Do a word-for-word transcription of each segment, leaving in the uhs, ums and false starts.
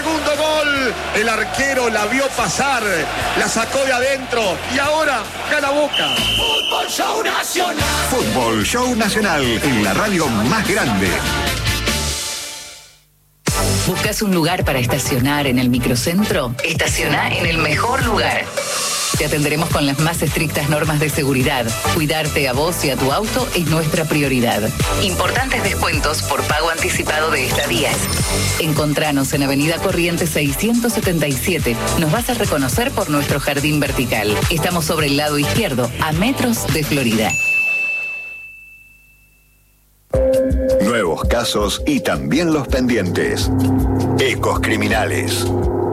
segundo gol. El arquero la vio pasar, la sacó de adentro y ahora gana Boca. Fútbol Show Nacional. Fútbol Show Nacional, en la radio más grande. ¿Buscas un lugar para estacionar en el microcentro? Estaciona en el mejor lugar. Te atenderemos con las más estrictas normas de seguridad. Cuidarte a vos y a tu auto es nuestra prioridad. Importantes descuentos por pago anticipado de estadías. Encontranos en Avenida Corrientes seiscientos setenta y siete. Nos vas a reconocer por nuestro jardín vertical. Estamos sobre el lado izquierdo, a metros de Florida. Nuevos casos y también los pendientes. Ecos Criminales.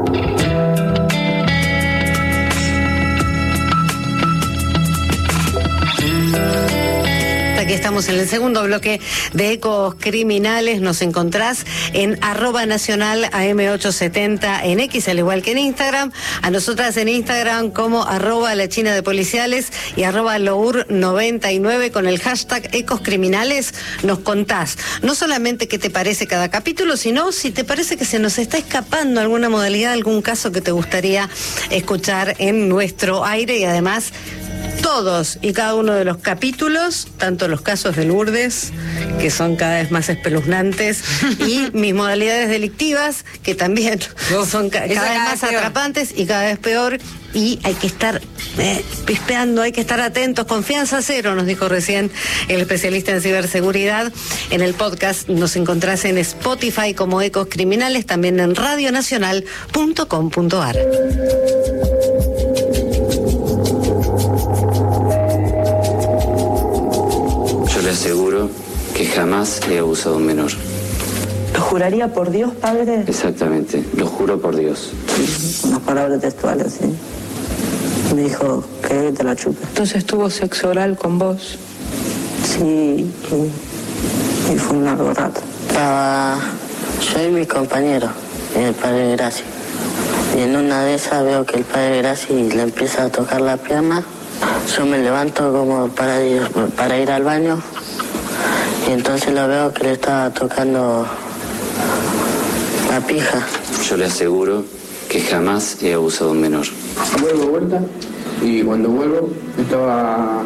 Aquí estamos en el segundo bloque de Ecos Criminales. Nos encontrás en arroba nacional A M ochocientos setenta en X, al igual que en Instagram. A nosotras en Instagram como arroba la china de policiales y arroba lour noventa y nueve con el hashtag Ecos Criminales. Nos contás no solamente qué te parece cada capítulo, sino si te parece que se nos está escapando alguna modalidad, algún caso que te gustaría escuchar en nuestro aire. Y además, todos y cada uno de los capítulos, tanto los casos de Lourdes, que son cada vez más espeluznantes, y mis modalidades delictivas, que también son ca- cada vez más atrapantes y cada vez peor. Y hay que estar eh, pispeando, hay que estar atentos. Confianza cero, nos dijo recién el especialista en ciberseguridad. En el podcast nos encontrás en Spotify como Ecos Criminales, también en radio nacional punto com punto a r. Yo le aseguro que jamás he abusado a un menor. ¿Lo juraría por Dios, padre? Exactamente, lo juro por Dios. Unas palabras textuales, sí. Me dijo que te la chupe. Entonces tuvo sexo oral con vos. Sí, y, y fue un largo rato. Estaba yo y mi compañero, y el padre Graci. Y en una de esas veo que el padre Graci le empieza a tocar la pierna. Yo me levanto como para ir, para ir al baño. Y entonces lo veo que le estaba tocando la pija. Yo le aseguro que jamás he abusado a un menor. Vuelvo de vuelta y cuando vuelvo estaba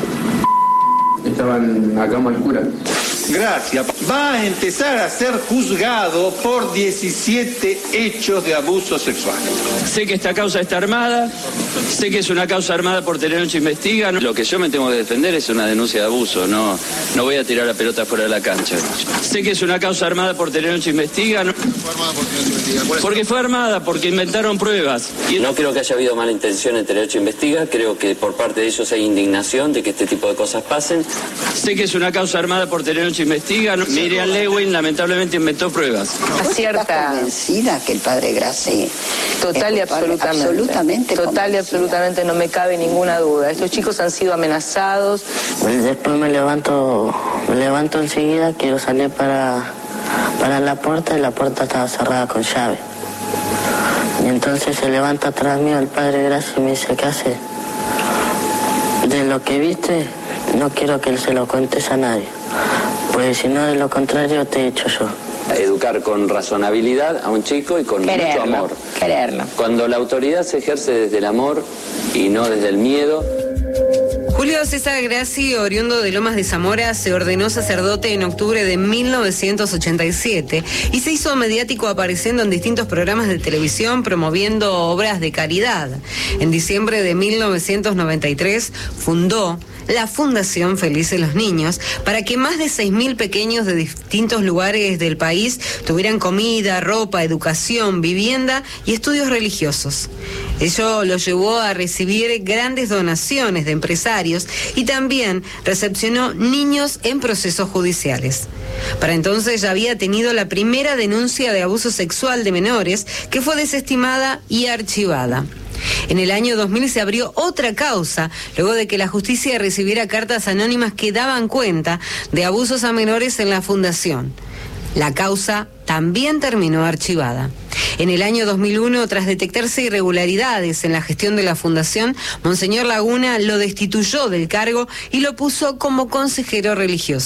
estaba en la cama oscura. Gracias. Va a empezar a ser juzgado por diecisiete hechos de abuso sexual. Sé que esta causa está armada, sé que es una causa armada por Telenoche Investiga. Lo que yo me tengo que defender es una denuncia de abuso, no, no voy a tirar la pelota fuera de la cancha. Sé que es una causa armada por Telenoche Investiga. No, ¿Fue armada por Telenoche Investiga? porque fue armada, porque inventaron pruebas. Y no creo que haya habido mala intención en Telenoche Investiga, creo que por parte de ellos hay indignación de que este tipo de cosas pasen. Sé que es una causa armada por Telenoche Investiga. Miriam Lewin lamentablemente inventó pruebas. ¿Estás convencida que el padre Graci? Total y absolutamente. Absolutamente. Total y absolutamente, no me cabe ninguna duda. Estos chicos han sido amenazados. Después me levanto, me levanto enseguida, quiero salir para, para la puerta y la puerta estaba cerrada con llave. Y entonces se levanta atrás mío el padre Graci y me dice, ¿qué hace? De lo que viste, no quiero que se lo cuentes a nadie. Pues si no, de lo contrario, te echo yo. Educar con razonabilidad a un chico y con Quererlo, mucho amor. Quererlo. Cuando la autoridad se ejerce desde el amor y no desde el miedo. Julio César Graci, oriundo de Lomas de Zamora, se ordenó sacerdote en octubre de mil novecientos ochenta y siete y se hizo mediático apareciendo en distintos programas de televisión promoviendo obras de caridad. En diciembre de mil novecientos noventa y tres fundó la Fundación Felices los Niños para que más de seis mil pequeños de distintos lugares del país tuvieran comida, ropa, educación, vivienda y estudios religiosos. Ello lo llevó a recibir grandes donaciones de empresarios y también recepcionó niños en procesos judiciales. Para entonces ya había tenido la primera denuncia de abuso sexual de menores que fue desestimada y archivada. En el año dos mil se abrió otra causa, luego de que la justicia recibiera cartas anónimas que daban cuenta de abusos a menores en la fundación. La causa también terminó archivada. En el año dos mil uno, tras detectarse irregularidades en la gestión de la fundación, Monseñor Laguna lo destituyó del cargo y lo puso como consejero religioso.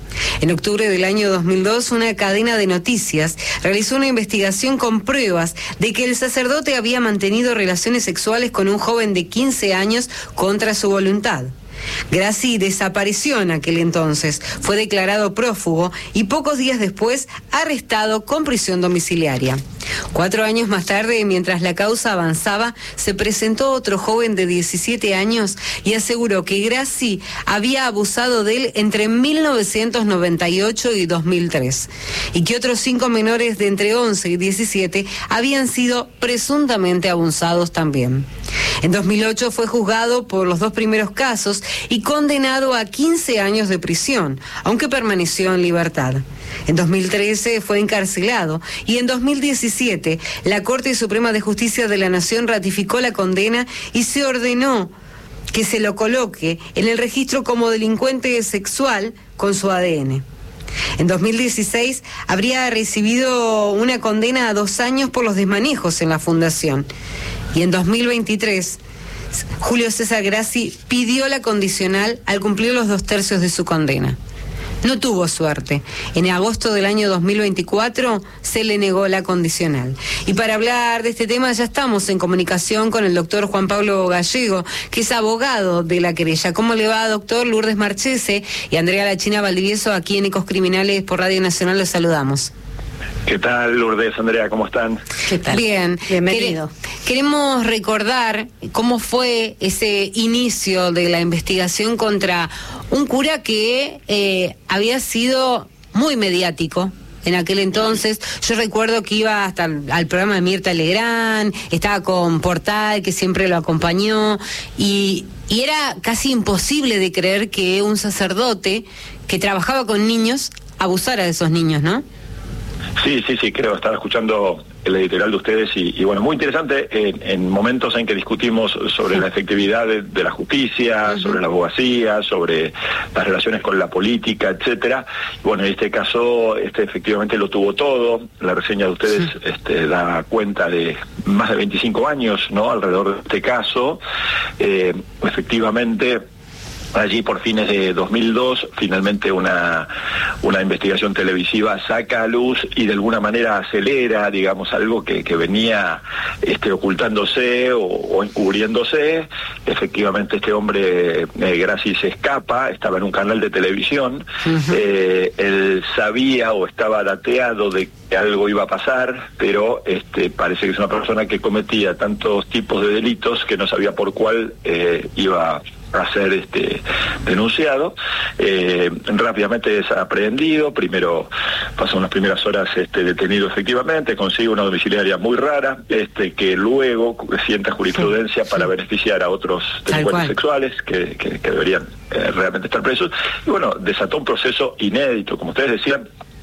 En octubre del año dos mil dos, una cadena de noticias realizó una investigación con pruebas de que el sacerdote había mantenido relaciones sexuales con un joven de quince años contra su voluntad. Grassi desapareció en aquel entonces, fue declarado prófugo y pocos días después arrestado con prisión domiciliaria. Cuatro años más tarde, mientras la causa avanzaba, se presentó otro joven de diecisiete años y aseguró que Grassi había abusado de él entre mil novecientos noventa y ocho y dos mil tres y que otros cinco menores de entre once y diecisiete habían sido presuntamente abusados también. En dos mil ocho fue juzgado por los dos primeros casos y condenado a quince años de prisión, aunque permaneció en libertad. En dos mil trece fue encarcelado y en dos mil diecisiete la Corte Suprema de Justicia de la Nación ratificó la condena y se ordenó que se lo coloque en el registro como delincuente sexual con su A D N. En dos mil dieciséis habría recibido una condena a dos años por los desmanejos en la fundación. Y en dos mil veintitrés, Julio César Grassi pidió la condicional al cumplir los dos tercios de su condena. No tuvo suerte. En agosto del año dos mil veinticuatro se le negó la condicional. Y para hablar de este tema ya estamos en comunicación con el doctor Juan Pablo Gallego, que es abogado de la querella. ¿Cómo le va, doctor? Lourdes Marchese y Andrea La China Valdivieso, aquí en Ecos Criminales por Radio Nacional, los saludamos. ¿Qué tal, Lourdes, Andrea? ¿Cómo están? ¿Qué tal? Bien, bienvenido. Queremos recordar cómo fue ese inicio de la investigación contra un cura que eh, había sido muy mediático en aquel entonces. Yo recuerdo que iba hasta el, al programa de Mirta Legrand, estaba con Portal, que siempre lo acompañó, y, y era casi imposible de creer que un sacerdote que trabajaba con niños abusara de esos niños, ¿no? Sí, sí, sí, creo, estaba escuchando el editorial de ustedes y, y bueno, muy interesante en, en momentos en que discutimos sobre la efectividad de, de la justicia, uh-huh. sobre la abogacía, sobre las relaciones con la política, etcétera. Y bueno, en este caso, este efectivamente lo tuvo todo. La reseña de ustedes sí. este, da cuenta de más de veinticinco años, ¿no?, alrededor de este caso. Eh, efectivamente, allí por fines de dos mil dos, finalmente una, una investigación televisiva saca a luz y de alguna manera acelera, digamos, algo que, que venía este, ocultándose o, o encubriéndose. Efectivamente este hombre, eh, Grassi, se escapa, estaba en un canal de televisión, uh-huh. eh, él sabía o estaba dateado de que algo iba a pasar, pero este, parece que es una persona que cometía tantos tipos de delitos que no sabía por cuál eh, iba a ser este denunciado. Eh, rápidamente es aprehendido, primero pasó unas primeras horas este detenido efectivamente, consigue una domiciliaria muy rara, este que luego sienta jurisprudencia sí, para sí. beneficiar a otros delincuentes sexuales que, que, que deberían eh, realmente estar presos, y bueno, desató un proceso inédito, como ustedes decían.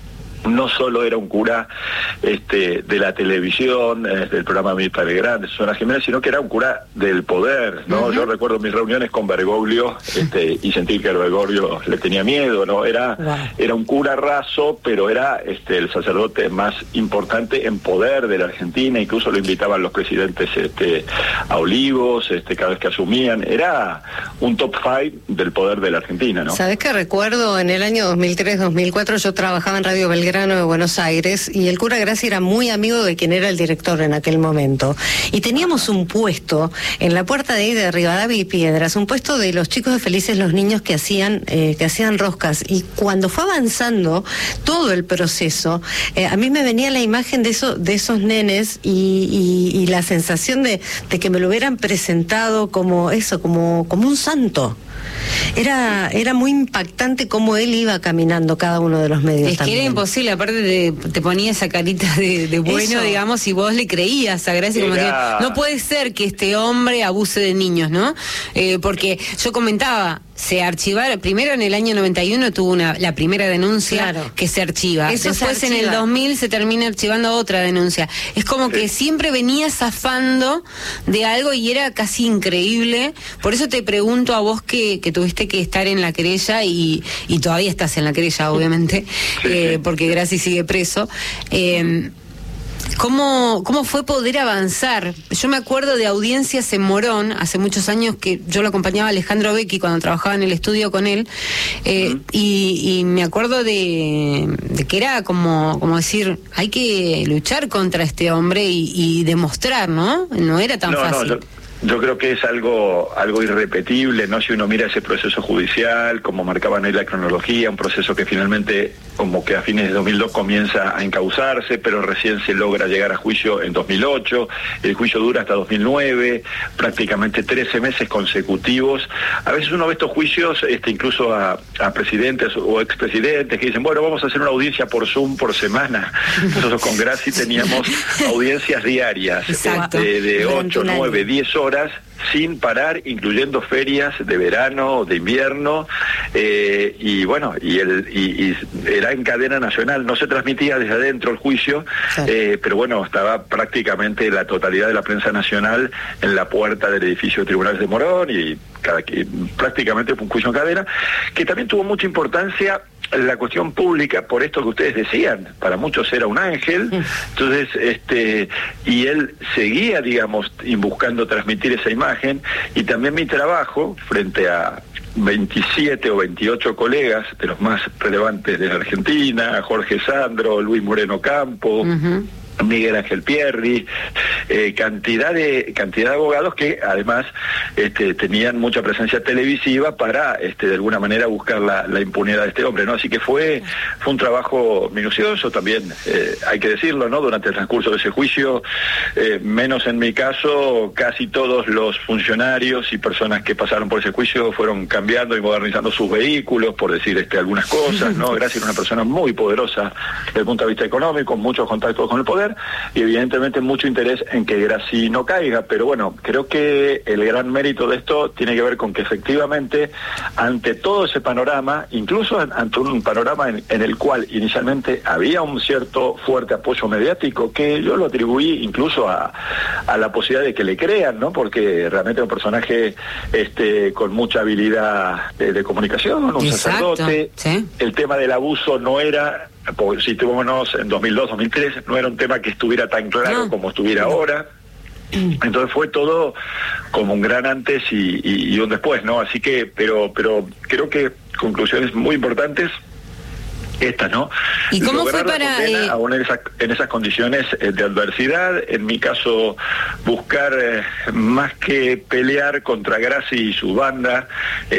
No solo era un cura este, de la televisión, eh, del programa Mirta Legrand, de Susana Jiménez, sino que era un cura del poder, ¿no? Uh-huh. Yo recuerdo mis reuniones con Bergoglio este, y sentí que a Bergoglio le tenía miedo, ¿no? Era, wow. era un cura raso, pero era este, el sacerdote más importante en poder de la Argentina, incluso lo invitaban los presidentes este, a Olivos, este, cada vez que asumían. Era un top five del poder de la Argentina, ¿no? ¿Sabés qué recuerdo? En el año dos mil tres, dos mil cuatro yo trabajaba en Radio Belgrano de Buenos Aires y el cura Grassi era muy amigo de quien era el director en aquel momento, y teníamos un puesto en la puerta de ahí de Rivadavia y Piedras, un puesto de los chicos de Felices los Niños que hacían eh, que hacían roscas, y cuando fue avanzando todo el proceso, eh, a mí me venía la imagen de eso, de esos nenes y, y, y la sensación de, de que me lo hubieran presentado como eso, como, como un santo. Era, era muy impactante cómo él iba caminando cada uno de los medios. Es también. Que era imposible, aparte te, te ponía esa carita de, de bueno, eso. Digamos, y vos le creías a Grassi, como que no puede ser que este hombre abuse de niños, ¿no? Eh, porque yo comentaba, se archivaron, primero en el año noventa y uno tuvo una, la primera denuncia claro. que se archiva, eso después se archiva. En el dos mil se termina archivando otra denuncia. Es como sí. que siempre venía zafando de algo y era casi increíble. Por eso te pregunto a vos que, que tuviste que estar en la querella y, y todavía estás en la querella, obviamente, sí, eh, sí. porque Grassi sigue preso. Eh, ¿Cómo, ¿Cómo fue poder avanzar? Yo me acuerdo de audiencias en Morón, hace muchos años que yo lo acompañaba a Alejandro Becchi cuando trabajaba en el estudio con él, eh, uh-huh. y, y me acuerdo de, de que era como, como decir, hay que luchar contra este hombre y, y demostrar, ¿no? No era tan no, fácil. No, yo... Yo creo que es algo algo irrepetible, ¿no? Si uno mira ese proceso judicial, como marcaban ahí la cronología, un proceso que finalmente, como que a fines de dos mil dos comienza a encauzarse, pero recién se logra llegar a juicio en dos mil ocho, el juicio dura hasta dos mil nueve, prácticamente trece meses consecutivos. A veces uno ve estos juicios, este, incluso a, a presidentes o expresidentes que dicen, bueno, vamos a hacer una audiencia por Zoom por semana. Nosotros con Graci teníamos audiencias diarias, este, de ocho, nueve, diez horas, sin parar, incluyendo ferias de verano, de invierno, eh, y bueno, y, el, y, y era en cadena nacional, no se transmitía desde adentro el juicio, sí. eh, pero bueno, estaba prácticamente la totalidad de la prensa nacional en la puerta del edificio de Tribunales de Morón, y cada, que, prácticamente fue un juicio en cadena, que también tuvo mucha importancia la cuestión pública, por esto que ustedes decían, para muchos era un ángel, entonces, este, y él seguía, digamos, buscando transmitir esa imagen, y también mi trabajo, frente a veintisiete o veintiocho colegas de los más relevantes de la Argentina, Jorge Sandro, Luis Moreno Campo, uh-huh. Miguel Ángel Pierri, eh, cantidad de cantidad de abogados que además este, tenían mucha presencia televisiva para este, de alguna manera buscar la, la impunidad de este hombre, ¿no? Así que fue fue un trabajo minucioso también, eh, hay que decirlo, ¿no? Durante el transcurso de ese juicio, eh, menos en mi caso, casi todos los funcionarios y personas que pasaron por ese juicio fueron cambiando y modernizando sus vehículos, por decir este, algunas cosas, ¿no? Gracias a una persona muy poderosa desde el punto de vista económico, muchos contactos con el poder, y evidentemente mucho interés en que Graci no caiga, pero bueno, creo que el gran mérito de esto tiene que ver con que efectivamente ante todo ese panorama, incluso ante un panorama en, en el cual inicialmente había un cierto fuerte apoyo mediático, que yo lo atribuí incluso a, a la posibilidad de que le crean, ¿no? Porque realmente es un personaje este, con mucha habilidad de, de comunicación, un Exacto, sacerdote, ¿sí? El tema del abuso no era, si situémonos en dos mil dos, dos mil tres, no era un tema que estuviera tan claro no. como estuviera no. ahora. Entonces fue todo como un gran antes y, y, y un después, ¿no? Así que, pero, pero creo que conclusiones muy importantes esta, ¿no? ¿Y cómo fue para eh... aún en, esa, en esas condiciones eh, de adversidad? En mi caso, buscar eh, más que pelear contra Graci y su banda,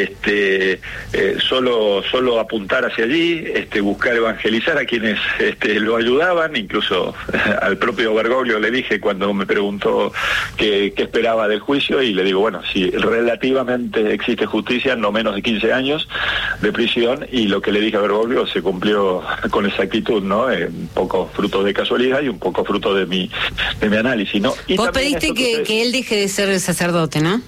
este, eh, solo, solo apuntar hacia allí, este, buscar evangelizar a quienes este, lo ayudaban, incluso eh, al propio Bergoglio le dije cuando me preguntó qué, qué esperaba del juicio, y le digo, bueno, si relativamente existe justicia, no menos de quince años de prisión, y lo que le dije a Bergoglio se cumplió con exactitud, ¿no? Eh, un poco fruto de casualidad y un poco fruto de mi de mi análisis, ¿no? Y vos pediste que, que, que él deje de ser sacerdote, ¿no?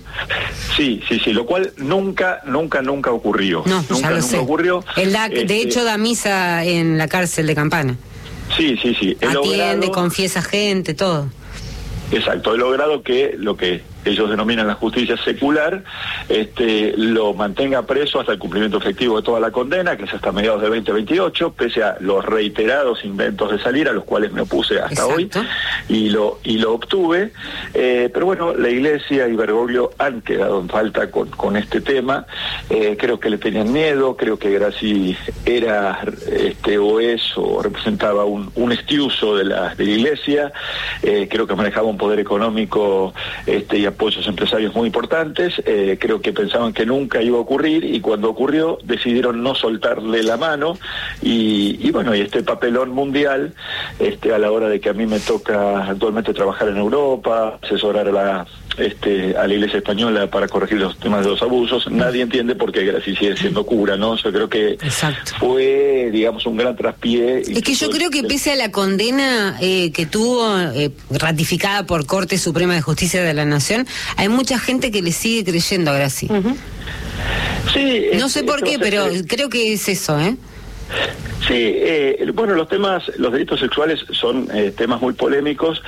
Sí, sí, sí, lo cual nunca, nunca, nunca ocurrió. No, nunca, ya lo nunca sé. ocurrió. Él da, este, de hecho da misa en la cárcel de Campana. Sí, sí, sí. He Atiende, logrado, confiesa gente, todo. Exacto, he logrado que lo que ellos denominan la justicia secular, este, lo mantenga preso hasta el cumplimiento efectivo de toda la condena, que es hasta mediados de veinte veintiocho, pese a los reiterados intentos de salir, a los cuales me opuse hasta Exacto. hoy, y lo y lo obtuve, eh, pero bueno, la Iglesia y Bergoglio han quedado en falta con, con este tema, eh, creo que le tenían miedo, creo que Graci era, este, o es, o representaba un, un estiuso de la, de la Iglesia, eh, creo que manejaba un poder económico este, y apoyos empresarios muy importantes, eh, creo que pensaban que nunca iba a ocurrir, y cuando ocurrió decidieron no soltarle la mano, y, y bueno, y este papelón mundial, este, a la hora de que a mí me toca actualmente trabajar en Europa, asesorar a la este, a la Iglesia española para corregir los temas de los abusos, nadie entiende por qué Graci sigue siendo cura, ¿no? Yo creo que Exacto. fue, digamos, un gran traspié. Es que yo creo que pese a la condena eh, que tuvo, eh, ratificada por Corte Suprema de Justicia de la Nación, hay mucha gente que le sigue creyendo a Graci. Uh-huh. Sí. No es, sé por qué, pero es, creo que es eso, ¿eh? Sí, eh, bueno, los temas, los delitos sexuales son eh, temas muy polémicos.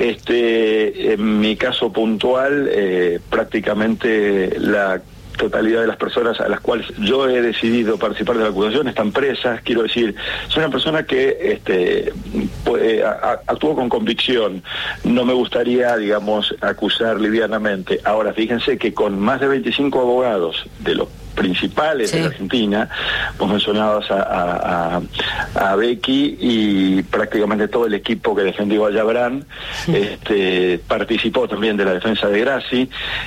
Este, en mi caso puntual, eh, prácticamente la totalidad de las personas a las cuales yo he decidido participar de la acusación están presas. Quiero decir, soy una persona que este, puede fue, eh, a, actuó con convicción. No me gustaría, digamos, acusar livianamente. Ahora, fíjense que con más de veinticinco abogados de los principales sí. de la Argentina, vos mencionabas a, a, a, a Becky y prácticamente todo el equipo que defendió a Yabrán, sí. este, participó también de la defensa de Grassi,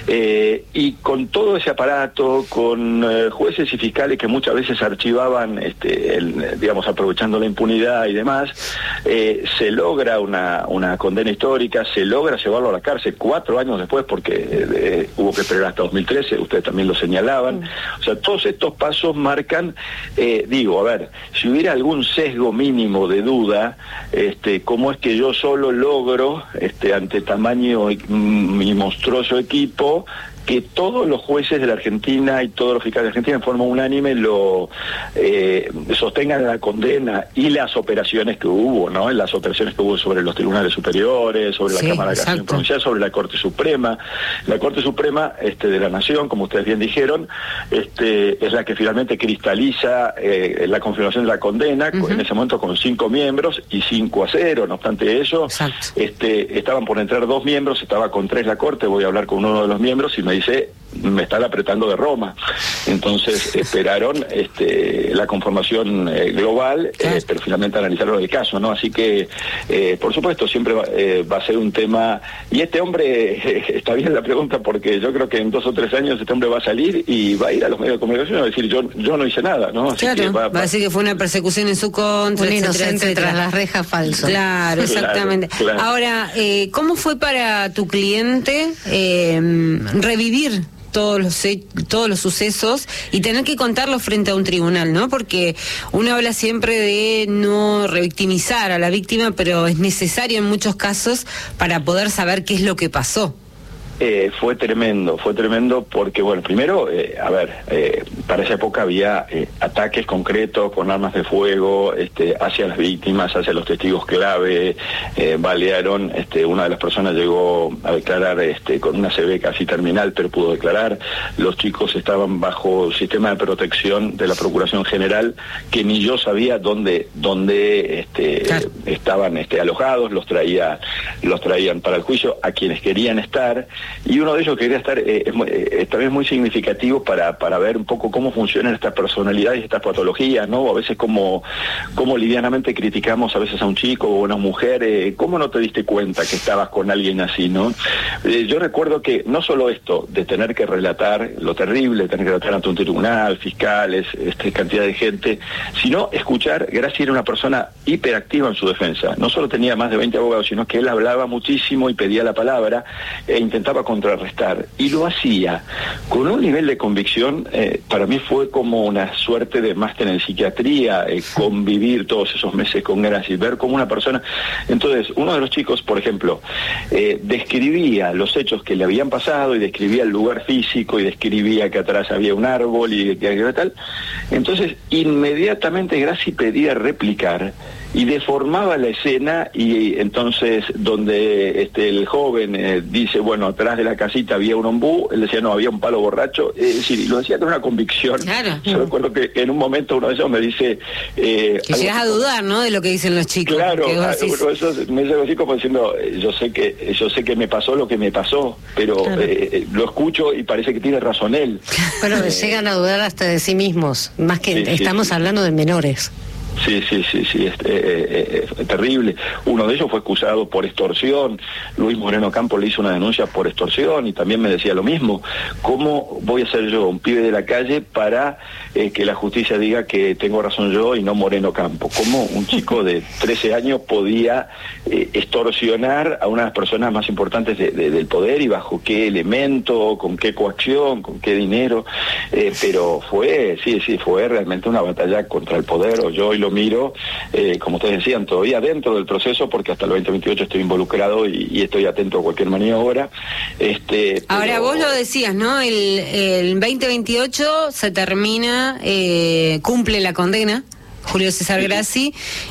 eh, y con todo ese aparato, con eh, jueces y fiscales que muchas veces archivaban, este, el, digamos, aprovechando la impunidad y demás, eh, se logra una, una condena histórica, se logra llevarlo a la cárcel cuatro años después, porque eh, hubo que esperar hasta dos mil trece, ustedes también lo señalaban. Mm. O sea, todos estos pasos marcan, eh, digo, a ver, si hubiera algún sesgo mínimo de duda, este, cómo es que yo solo logro, este, ante tamaño y, y monstruoso equipo, que todos los jueces de la Argentina y todos los fiscales de Argentina en forma unánime lo eh, sostengan la condena y las operaciones que hubo, ¿no? Las operaciones que hubo sobre los tribunales superiores, sobre sí, la Cámara de Casación Provincial, sobre la Corte Suprema. La Corte Suprema este, de la Nación, como ustedes bien dijeron, este, es la que finalmente cristaliza eh, la confirmación de la condena, uh-huh. en ese momento con cinco miembros y cinco a cero. No obstante eso, este, estaban por entrar dos miembros, estaba con tres la Corte, voy a hablar con uno de los miembros y me dice, me están apretando de Roma. Entonces esperaron este, la conformación eh, global, eh, pero finalmente analizaron el caso, ¿no? Así que, eh, por supuesto, siempre va, eh, va a ser un tema. Y este hombre, eh, está bien la pregunta, porque yo creo que en dos o tres años este hombre va a salir y va a ir a los medios de comunicación a decir, yo yo no hice nada, ¿no? Así claro, que va, va, va a decir que fue una persecución en su contra, un etcétera, inocente etcétera. tras las rejas falso. Claro, exactamente. Claro, claro. Ahora, eh, ¿cómo fue para tu cliente eh, revivir todos los todos los sucesos y tener que contarlos frente a un tribunal, ¿no? Porque uno habla siempre de no revictimizar a la víctima, pero es necesario en muchos casos para poder saber qué es lo que pasó. Eh, fue tremendo, fue tremendo porque, bueno, primero, eh, a ver, eh, para esa época había eh, ataques concretos con armas de fuego este, hacia las víctimas, hacia los testigos clave, eh, balearon, este, una de las personas llegó a declarar este, con una C V casi terminal, pero pudo declarar. Los chicos estaban bajo sistema de protección de la Procuración General, que ni yo sabía dónde, dónde este, claro. estaban este, alojados, los traía, los traían para el juicio a quienes querían estar. Y uno de ellos quería estar, eh, es, eh, también muy significativo para, para ver un poco cómo funcionan estas personalidades, estas patologías, ¿no? A veces como, como livianamente criticamos a veces a un chico o a una mujer, eh, ¿cómo no te diste cuenta que estabas con alguien así, no? Eh, yo recuerdo que no solo esto de tener que relatar lo terrible, tener que relatar ante un tribunal, fiscales, este, cantidad de gente, sino escuchar, Grassi era una persona hiperactiva en su defensa. No solo tenía más de veinte abogados, sino que él hablaba muchísimo y pedía la palabra e intentaba contrarrestar, y lo hacía con un nivel de convicción. Eh, para mí fue como una suerte de máster en psiquiatría, eh, convivir todos esos meses con Grassi, ver como una persona. Entonces, uno de los chicos, por ejemplo, eh, describía los hechos que le habían pasado y describía el lugar físico y describía que atrás había un árbol y que había tal. Entonces, inmediatamente Grassi pedía replicar y deformaba la escena, y entonces donde este el joven eh, dice, bueno, atrás de la casita había un ombú, él decía, no, había un palo borracho, es decir, y lo decía con una convicción. Claro. Yo recuerdo que en un momento uno de ellos me dice... Eh, que llegas a dudar, ¿no?, de lo que dicen los chicos. Claro, uno de esos me dice así como diciendo, yo sé que yo sé que me pasó lo que me pasó, pero claro. eh, lo escucho y parece que tiene razón él. Bueno, eh, llegan a dudar hasta de sí mismos, más que sí, estamos sí, sí. hablando de menores. Sí, sí, sí, sí, es eh, eh, eh, terrible. Uno de ellos fue acusado por extorsión. Luis Moreno Campos le hizo una denuncia por extorsión y también me decía lo mismo. ¿Cómo voy a ser yo, un pibe de la calle, para eh, que la justicia diga que tengo razón yo y no Moreno Campos? ¿Cómo un chico de trece años podía eh, extorsionar a una de las personas más importantes de, de, del poder, y bajo qué elemento, con qué coacción, con qué dinero? Eh, pero fue, sí, sí, fue realmente una batalla contra el poder. O yo y lo miro, eh, como ustedes decían, todavía dentro del proceso, porque hasta el veinte veintiocho estoy involucrado y, y estoy atento a cualquier maniobra. Este, pero... Ahora, vos lo decías, ¿no? El, el veinte veintiocho se termina, eh, cumple la condena, Julio César Grassi,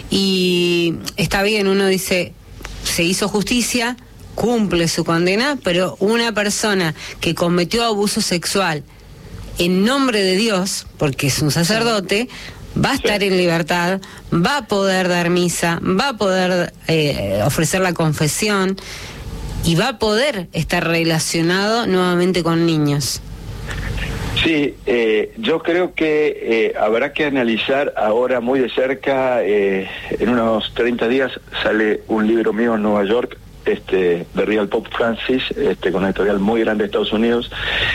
y está bien, uno dice, se hizo justicia, cumple su condena, pero una persona que cometió abuso sexual en nombre de Dios, porque es un sacerdote, va a estar sí. en libertad, va a poder dar misa, va a poder eh, ofrecer la confesión y va a poder estar relacionado nuevamente con niños. Sí, eh, yo creo que eh, habrá que analizar ahora muy de cerca, eh, en unos treinta días sale un libro mío en Nueva York, este, de Real Pope Francis, este, con una editorial muy grande de Estados Unidos,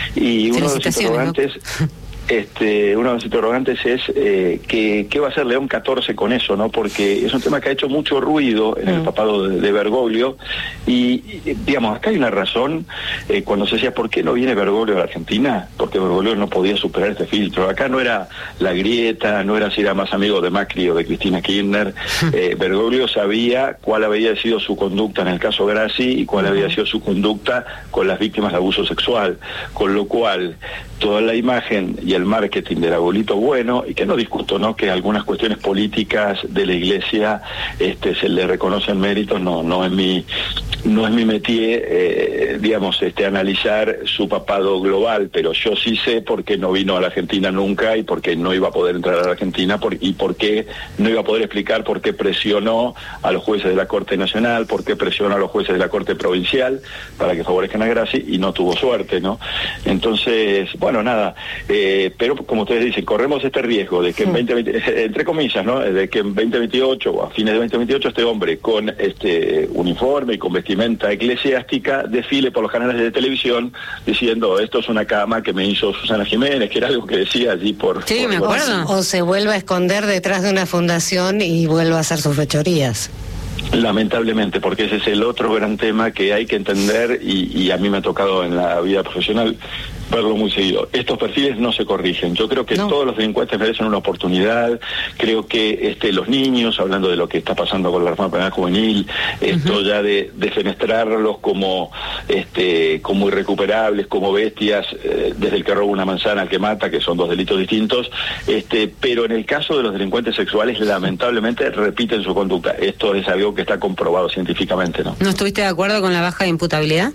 y uno de los interrogantes... ¿no? Este, uno de los interrogantes es eh, que, qué va a hacer León catorce con eso, ¿no? Porque es un tema que ha hecho mucho ruido en el papado de, de Bergoglio y, y, digamos, acá hay una razón eh, cuando se decía, ¿por qué no viene Bergoglio a la Argentina? Porque Bergoglio no podía superar este filtro. Acá no era la grieta, no era si era más amigo de Macri o de Cristina Kirchner. Eh, Bergoglio sabía cuál había sido su conducta en el caso Grassi y cuál había sido su conducta con las víctimas de abuso sexual, con lo cual toda la imagen y el marketing del abuelito bueno, y que no discuto, ¿no?, que algunas cuestiones políticas de la Iglesia este, se le reconocen méritos, no no es mi no es mi métier, eh, digamos, este, analizar su papado global, pero yo sí sé por qué no vino a la Argentina nunca y por qué no iba a poder entrar a la Argentina por, y por qué no iba a poder explicar por qué presionó a los jueces de la Corte Nacional, por qué presionó a los jueces de la Corte Provincial para que favorezcan a Grassi y no tuvo suerte, ¿no? Entonces, bueno, nada, eh, pero como ustedes dicen, corremos este riesgo de que en veinte veinte, entre comillas, ¿no?, de que en veinte veintiocho o a fines de veinte veintiocho este hombre con este uniforme y con vestimenta eclesiástica desfile por los canales de televisión diciendo, esto es una cama que me hizo Susana Jiménez, que era algo que decía allí por... Sí, por, me acuerdo. O se vuelva a esconder detrás de una fundación y vuelva a hacer sus fechorías. Lamentablemente, porque ese es el otro gran tema que hay que entender y, y a mí me ha tocado en la vida profesional verlo muy seguido. Estos perfiles no se corrigen. Yo creo que no. Todos los delincuentes merecen una oportunidad. Creo que este, los niños, hablando de lo que está pasando con la reforma penal juvenil, uh-huh. esto ya de, de fenestrarlos como este, como irrecuperables, como bestias, eh, desde el que roba una manzana al que mata, que son dos delitos distintos, este, pero en el caso de los delincuentes sexuales, lamentablemente repiten su conducta. Esto es algo que está comprobado científicamente, ¿no? ¿No estuviste de acuerdo con la baja de imputabilidad?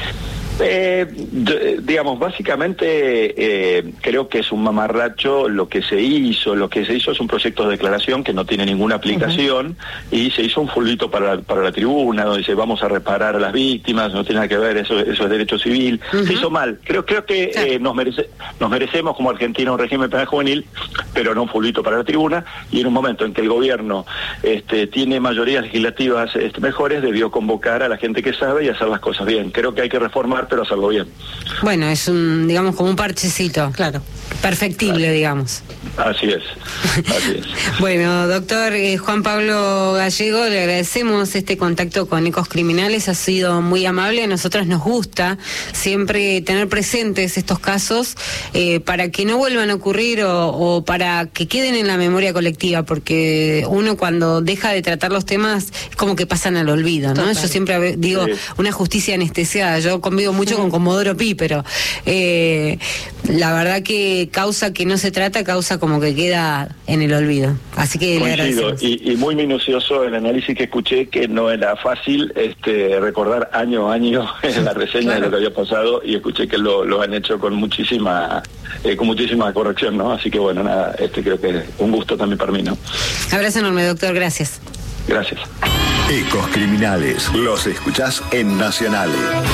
Eh, digamos, básicamente eh, creo que es un mamarracho lo que se hizo. Lo que se hizo es un proyecto de declaración que no tiene ninguna aplicación uh-huh. y se hizo un fulbito para, para la tribuna donde dice vamos a reparar a las víctimas, no tiene nada que ver, eso, eso es derecho civil. Uh-huh. Se hizo mal. Creo, creo que claro. eh, nos, merece, nos merecemos como Argentina un régimen penal juvenil, pero no un fulbito para la tribuna, y en un momento en que el gobierno este, tiene mayorías legislativas este, mejores, debió convocar a la gente que sabe y hacer las cosas bien. Creo que hay que reformar, pero hacerlo bien. Bueno, es un, digamos, como un parchecito, claro, perfectible, claro. digamos. Así es, así es. Bueno, doctor eh, Juan Pablo Gallego, le agradecemos este contacto con Ecos Criminales, ha sido muy amable, a nosotros nos gusta siempre tener presentes estos casos eh, para que no vuelvan a ocurrir o, o para que queden en la memoria colectiva, porque uno cuando deja de tratar los temas es como que pasan al olvido, ¿no? Total. Yo siempre digo, sí. una justicia anestesiada, yo convivo mucho con Comodoro Pi, pero eh, la verdad que causa que no se trata, causa como que queda en el olvido. Así que le agradecemos. Y, y muy minucioso el análisis que escuché, que no era fácil este, recordar año a año en la reseña claro. de lo que había pasado, y escuché que lo, lo han hecho con muchísima eh, con muchísima corrección, ¿no? Así que bueno, nada, este creo que es un gusto también para mí, ¿no? Abrazo enorme, doctor, gracias. Gracias. Ecos Criminales, los escuchás en Nacional.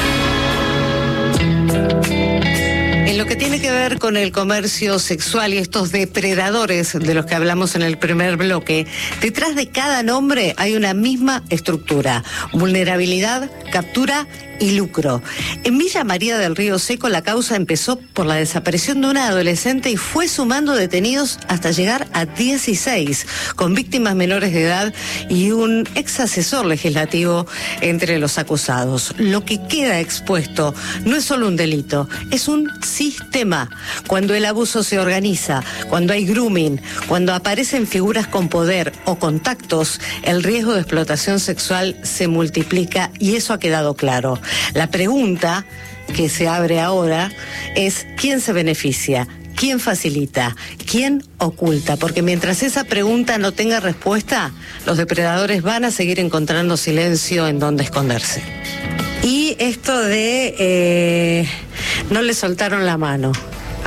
En lo que tiene que ver con el comercio sexual y estos depredadores de los que hablamos en el primer bloque, detrás de cada nombre hay una misma estructura: vulnerabilidad, captura y lucro. En Villa María del Río Seco la causa empezó por la desaparición de una adolescente y fue sumando detenidos hasta llegar a dieciséis, con víctimas menores de edad y un ex asesor legislativo entre los acusados. Lo que queda expuesto no es solo un delito, es un sistema. Cuando el abuso se organiza, cuando hay grooming, cuando aparecen figuras con poder o contactos, el riesgo de explotación sexual se multiplica, y eso ha quedado claro. La pregunta que se abre ahora es: ¿quién se beneficia? ¿Quién facilita? ¿Quién oculta? Porque mientras esa pregunta no tenga respuesta, los depredadores van a seguir encontrando silencio en donde esconderse. Y esto de eh, no le soltaron la mano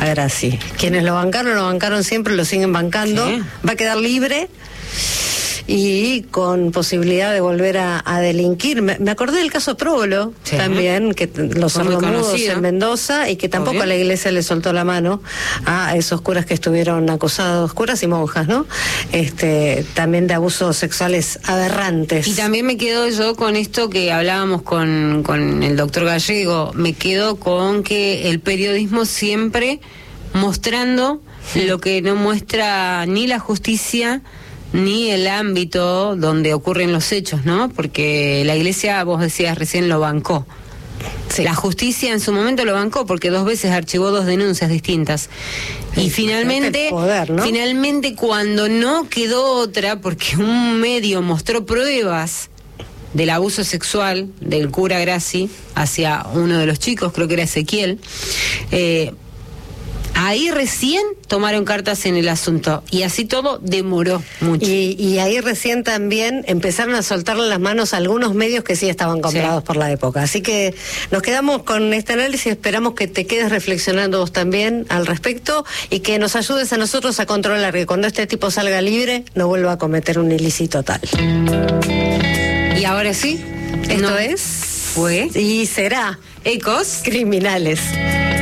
a Graci. Quienes lo bancaron, lo bancaron siempre, lo siguen bancando. ¿Qué? Va a quedar libre y con posibilidad de volver a, a delinquir. Me, me acordé del caso Próbolo, sí, también, que los sordomudos en Mendoza, y que tampoco Obvio. a la iglesia le soltó la mano a esos curas que estuvieron acusados, curas y monjas, ¿no? Este, también de abusos sexuales aberrantes. Y también me quedo yo con esto que hablábamos con, con el doctor Gallego, me quedo con que el periodismo siempre mostrando sí. lo que no muestra ni la justicia ni el ámbito donde ocurren los hechos, ¿no? Porque la iglesia, vos decías recién, lo bancó. Sí. La justicia en su momento lo bancó porque dos veces archivó dos denuncias distintas. Y sí, finalmente, poder, ¿no? finalmente cuando no quedó otra, porque un medio mostró pruebas del abuso sexual del cura Graci hacia uno de los chicos, creo que era Ezequiel, eh, ahí recién tomaron cartas en el asunto y así todo demoró mucho. Y, y ahí recién también empezaron a soltarle las manos a algunos medios que sí estaban comprados sí. por la época. Así que nos quedamos con este análisis, esperamos que te quedes reflexionando vos también al respecto y que nos ayudes a nosotros a controlar que cuando este tipo salga libre no vuelva a cometer un ilícito tal. Y ahora sí, esto no. es, fue y será Ecos Criminales.